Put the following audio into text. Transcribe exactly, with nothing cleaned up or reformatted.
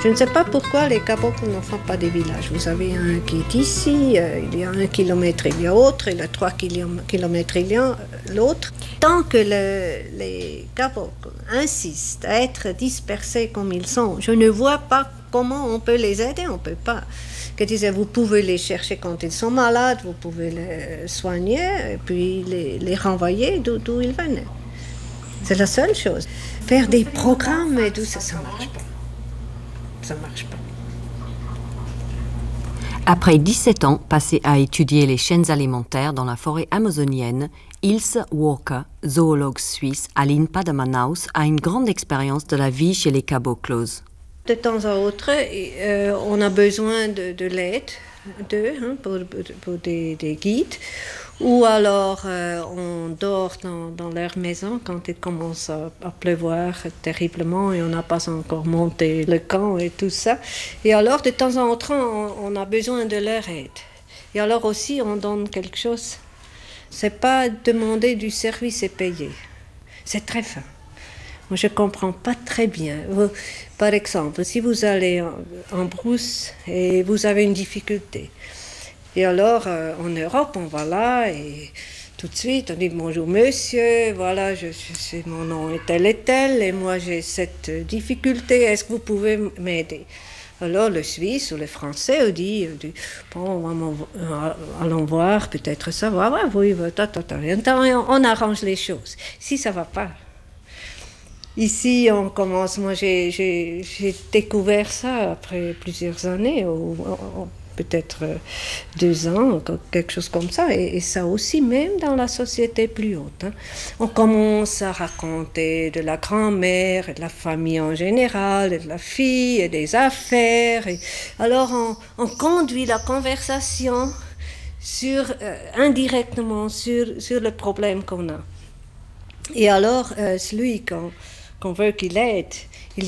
Je ne sais pas pourquoi les cabocles n'en font pas des villages. Vous avez un qui est ici, euh, il y a un kilomètre, il y a autre, il y a trois kilomètres, il y a l'autre. Tant que le, les cabocles insistent à être dispersés comme ils sont, je ne vois pas comment on peut les aider, on ne peut pas. Que disait, vous pouvez les chercher quand ils sont malades, vous pouvez les soigner, et puis les, les renvoyer d'où, d'où ils venaient. C'est la seule chose. Faire des programmes et tout ça, ça ne marche pas. Ça marche pas. Après dix-sept ans passés à étudier les chaînes alimentaires dans la forêt amazonienne, Ilse Walker, zoologue suisse à l'I N P A de Manaus, a une grande expérience de la vie chez les caboclos. De temps à autre, euh, on a besoin de, de l'aide d'eux, hein, pour, pour des, des guides, ou alors euh, on dort dans, dans leur maison quand il commence à, à pleuvoir terriblement et on n'a pas encore monté le camp et tout ça. Et alors de temps en temps, on, on a besoin de leur aide. Et alors aussi, on donne quelque chose. C'est pas demander du service et payer. C'est très fin. Moi, je ne comprends pas très bien. Vous, par exemple, si vous allez en, en brousse et vous avez une difficulté, et alors euh, en Europe, on va là et tout de suite, on dit bonjour monsieur, voilà, je, je, mon nom est tel et tel, et moi j'ai cette difficulté, est-ce que vous pouvez m'aider? Alors le Suisse ou le Français dit, dit bon, allons voir, peut-être ça va, ouais, oui, on, on arrange les choses. Si ça ne va pas. Ici, on commence, moi j'ai, j'ai, j'ai découvert ça après plusieurs années, ou, ou peut-être deux ans, quelque chose comme ça, et, et ça aussi, même dans la société plus haute. Hein. On commence à raconter de la grand-mère, et de la famille en général, et de la fille, et des affaires. Et alors on, on conduit la conversation sur, euh, indirectement sur, sur le problème qu'on a. Et alors, euh, celui qu'on qu'on veut qu'il aide,